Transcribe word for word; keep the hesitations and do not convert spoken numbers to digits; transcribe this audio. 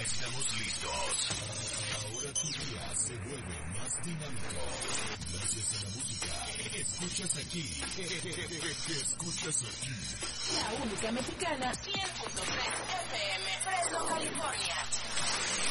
estamos listos. Ahora tu día se vuelve más dinámico. Gracias a la música que escuchas aquí. Que escuchas aquí. La única mexicana, cien punto tres F M, Fresno, California.